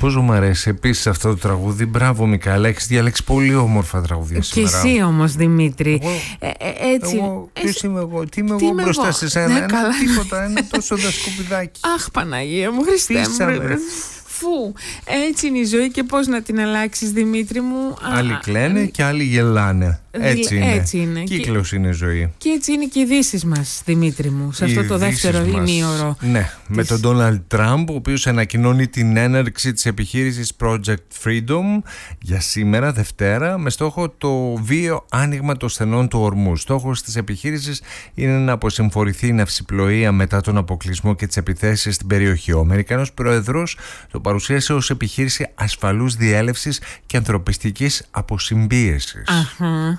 Πόσο μου αρέσει επίσης αυτό το τραγούδι. Μπράβο, Μικαέλα, έχεις διαλέξει πολύ όμορφα τραγούδια σήμερα. Και εσύ όμως, Δημήτρη. Έτσι. Ποιος είμαι εγώ, τι είμαι εγώ μπροστά σε σένα? Ένα τίποτα, ένα τόσο δασκοπιδάκι. Αχ, Παναγία μου, Χριστέ μου. Φου, έτσι είναι η ζωή και πώς να την αλλάξεις, Δημήτρη μου. Άλλοι κλαίνε και άλλοι γελάνε. Έτσι είναι. Κύκλος είναι η ζωή. Και έτσι είναι και οι ειδήσεις μας, Δημήτρη μου, σε αυτό το δεύτερο ημίωρο. Ναι, με τον Ντόναλντ Τραμπ, ο οποίος ανακοινώνει την έναρξη της επιχείρησης Project Freedom για σήμερα, Δευτέρα, με στόχο το βίαιο άνοιγμα των στενών του ορμού. Στόχος της επιχείρησης είναι να αποσυμφορηθεί η ναυσιπλοεία μετά τον αποκλεισμό και τις επιθέσεις στην περιοχή. Ο Αμερικανός Πρόεδρος το παρουσίασε ως επιχείρηση ασφαλούς διέλευσης και ανθρωπιστικής αποσυμπίεσης. Αχα.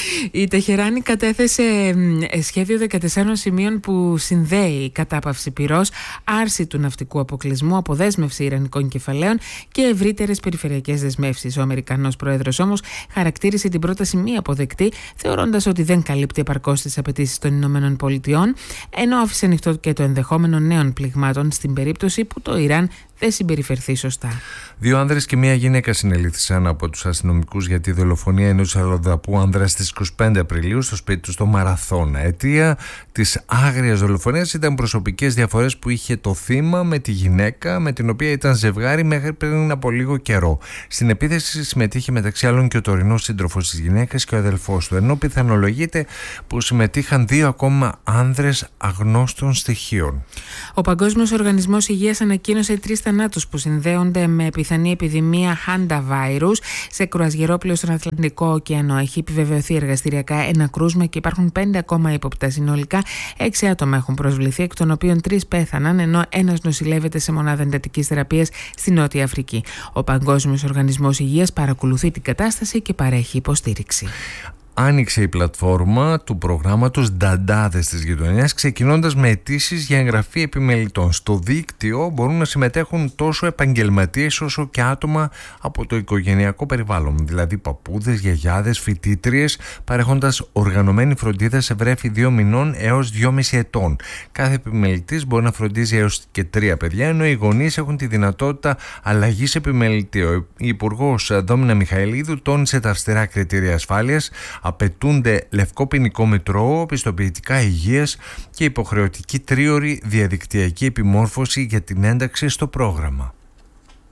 Η Τεχεράνη κατέθεσε σχέδιο 14 σημείων που συνδέει κατάπαυση πυρός, άρση του ναυτικού αποκλεισμού, αποδέσμευση ιρανικών κεφαλαίων και ευρύτερες περιφερειακές δεσμεύσεις. Ο Αμερικανός Πρόεδρος όμως χαρακτήρισε την πρόταση μη αποδεκτή, θεωρώντας ότι δεν καλύπτει επαρκώς τις απαιτήσεις των Ηνωμένων Πολιτειών, ενώ άφησε ανοιχτό και το ενδεχόμενο νέων πληγμάτων στην περίπτωση που το Ιράν δεν συμπεριφερθεί σωστά. 2 άνδρες και 1 γυναίκα συνελήφθησαν από τους αστυνομικούς για τη δολοφονία ενός αλλοδαπού άνδρα στις 25 Απριλίου στο σπίτι του στο Μαραθώνα. Αιτία της άγριας δολοφονίας ήταν προσωπικές διαφορές που είχε το θύμα με τη γυναίκα με την οποία ήταν ζευγάρι μέχρι πριν από λίγο καιρό. Στην επίθεση συμμετείχε μεταξύ άλλων και ο τωρινός σύντροφος της γυναίκας και ο αδελφός του, ενώ πιθανολογείται πως συμμετείχαν 2 ακόμα άνδρες αγνώστων στοιχείων. Ο Παγκόσμιος Οργανισμός Υγείας ανακοίνωσε 3 θανάτους που συνδέονται με πιθανή επιδημία hantavirus σε κρουαζιερόπλαιο στον Ατλαντικό ωκεανό. Έχει επιβεβαιωθεί εργαστηριακά ένα κρούσμα και υπάρχουν 5 ακόμα ύποπτα. Συνολικά 6 άτομα έχουν προσβληθεί, εκ των οποίων 3 πέθαναν, ενώ ένας νοσηλεύεται σε μονάδα εντατικής θεραπείας στη Νότια Αφρική. Ο Παγκόσμιος Οργανισμός Υγείας παρακολουθεί την κατάσταση και παρέχει υποστήριξη. Άνοιξε η πλατφόρμα του προγράμματος Νταντάδες της Γειτονιάς, ξεκινώντας με αιτήσεις για εγγραφή επιμελητών. Στο δίκτυο μπορούν να συμμετέχουν τόσο επαγγελματίες όσο και άτομα από το οικογενειακό περιβάλλον, δηλαδή παππούδες, γιαγιάδες, φοιτήτριες, παρέχοντας οργανωμένη φροντίδα σε βρέφη 2 μηνών έως 2,5 ετών. Κάθε επιμελητής μπορεί να φροντίζει έως και 3 παιδιά, ενώ οι γονείς έχουν τη δυνατότητα αλλαγής επιμελητή. Ο Υπουργός Δόμινα Μιχαηλίδου τόνισε τα αυστηρά κριτήρια ασφάλειας. Απαιτούνται λευκό ποινικό μητρό, πιστοποιητικά υγείας και υποχρεωτική 3ωρη διαδικτυακή επιμόρφωση για την ένταξη στο πρόγραμμα.